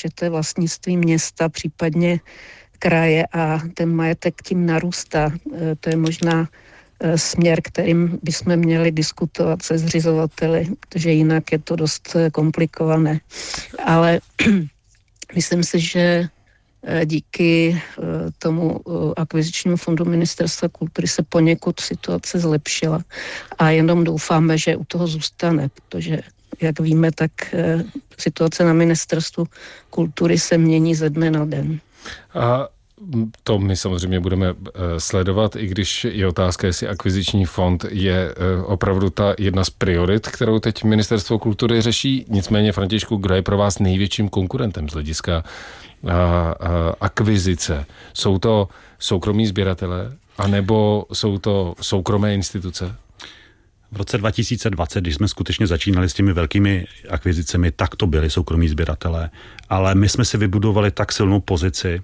že to je vlastnictví města, případně kraje a ten majetek tím narůstá. To je možná směr, kterým bychom měli diskutovat se zřizovateli, protože jinak je to dost komplikované. Ale myslím si, že díky tomu akvizičnímu fondu Ministerstva kultury se poněkud situace zlepšila a jenom doufáme, že u toho zůstane, protože jak víme, tak situace na Ministerstvu kultury se mění ze dne na den. A to my samozřejmě budeme sledovat, i když je otázka, jestli akviziční fond je opravdu ta jedna z priorit, kterou teď Ministerstvo kultury řeší. Nicméně, Františku, kdo je pro vás největším konkurentem z hlediska akvizice? Jsou to soukromí sběratelé, anebo jsou to soukromé instituce? V roce 2020, když jsme skutečně začínali s těmi velkými akvizicemi, tak to byli soukromí sběratelé. Ale my jsme si vybudovali tak silnou pozici,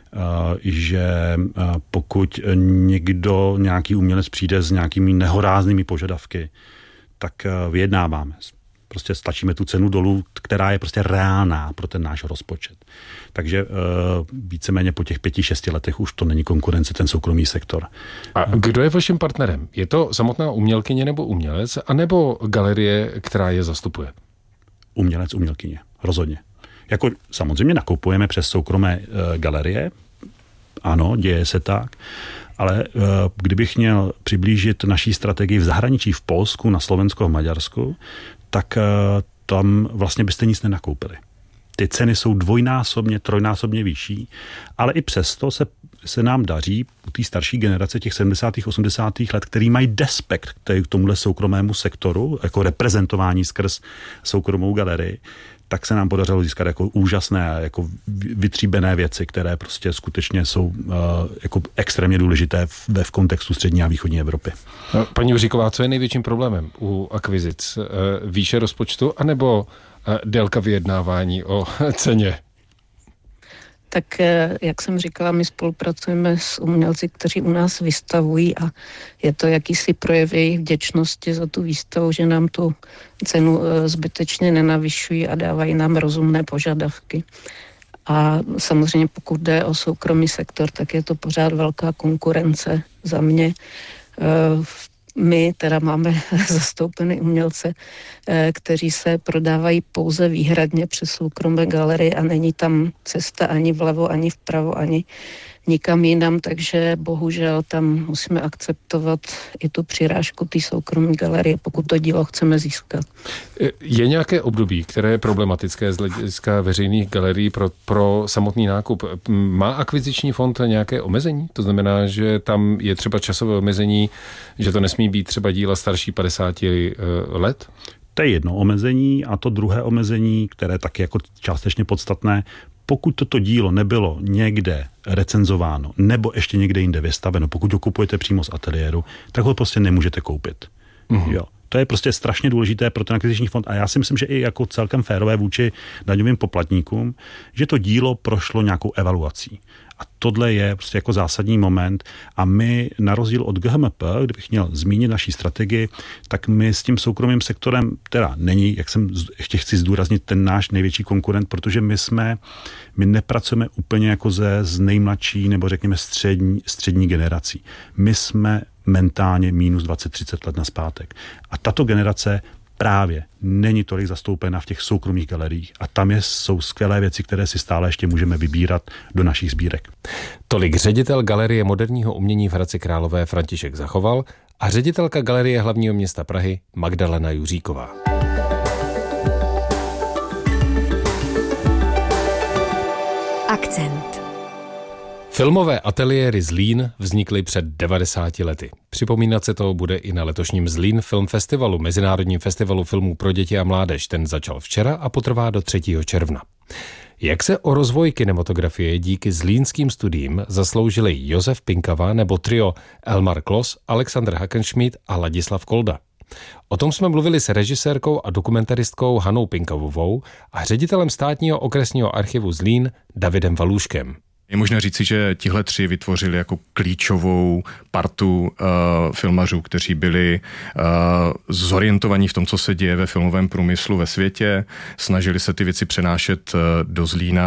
že pokud nějaký umělec přijde s nějakými nehoráznými požadavky, tak vyjednáváme. Prostě stlačíme tu cenu dolů, která je prostě reálná pro ten náš rozpočet. Takže víceméně po těch 5-6 letech už to není konkurence, ten soukromý sektor. A kdo je vaším partnerem? Je to samotná umělkyně nebo umělec, anebo galerie, která je zastupuje? Umělec, umělkyně, rozhodně. Jako samozřejmě nakupujeme přes soukromé galerie, ano, děje se tak, ale kdybych měl přiblížit naší strategii v zahraničí, v Polsku, na Slovensku a v Maďarsku, tak tam vlastně byste nic nenakoupili. Ty ceny jsou dvojnásobně, trojnásobně vyšší, ale i přesto se nám daří u té starší generace těch 70. 80. let, který mají despekt k tomuhle soukromému sektoru, jako reprezentování skrz soukromou galerii, tak se nám podařilo získat jako úžasné, jako vytříbené věci, které prostě skutečně jsou jako extrémně důležité v kontextu střední a východní Evropy. Paní Uříková, co je největším problémem u akvizic? Výše rozpočtu anebo délka vyjednávání o ceně? Tak, jak jsem říkala, my spolupracujeme s umělci, kteří u nás vystavují a je to jakýsi projev jejich vděčnosti za tu výstavu, že nám tu cenu zbytečně nenavyšují a dávají nám rozumné požadavky. A samozřejmě pokud jde o soukromý sektor, tak je to pořád velká konkurence za mě. My teda máme zastoupeny umělce, kteří se prodávají pouze výhradně přes soukromé galerie a není tam cesta ani vlevo, ani vpravo, ani nikam jinam, takže bohužel tam musíme akceptovat i tu přirážku té soukromé galerie, pokud to dílo chceme získat. Je nějaké období, které je problematické z hlediska veřejných galerií pro samotný nákup? Má akviziční fond nějaké omezení? To znamená, že tam je třeba časové omezení, že to nesmí být třeba díla starší 50 let? To je jedno omezení a to druhé omezení, které taky jako částečně podstatné, pokud toto dílo nebylo někde recenzováno nebo ještě někde jinde vystaveno, pokud ho kupujete přímo z ateliéru, tak ho prostě nemůžete koupit. Jo. To je prostě strašně důležité pro ten akviziční fond a já si myslím, že i jako celkem férové vůči daňovým poplatníkům, že to dílo prošlo nějakou evaluací. A tohle je prostě jako zásadní moment a my na rozdíl od GHMP, kdybych měl zmínit naší strategii, tak my s tím soukromým sektorem teda není, jak jsem ještě chci zdůraznit, ten náš největší konkurent, protože my nepracujeme úplně jako z nejmladší nebo řekněme střední generací. My jsme mentálně minus 20-30 let nazpátek. A tato generace právě není tolik zastoupena v těch soukromých galeriích a tam jsou skvělé věci, které si stále ještě můžeme vybírat do našich sbírek. Tolik ředitel Galerie moderního umění v Hradci Králové František Zachoval a ředitelka Galerie hlavního města Prahy Magdalena Juříková. Akcent. Filmové ateliéry Zlín vznikly před 90 lety. Připomínat se to bude i na letošním Zlín Film Festivalu, mezinárodním festivalu filmů pro děti a mládež. Ten začal včera a potrvá do 3. června. Jak se o rozvoj kinematografie díky zlínským studiím zasloužili Josef Pinkava nebo trio Elmar Klos, Alexander Hackenschmidt a Ladislav Kolda? O tom jsme mluvili s režisérkou a dokumentaristkou Hanou Pinkavovou a ředitelem státního okresního archivu Zlín Davidem Valůškem. Je možné říci, že tihle tři vytvořili jako klíčovou partu filmařů, kteří byli zorientovaní v tom, co se děje ve filmovém průmyslu ve světě, snažili se ty věci přenášet do Zlína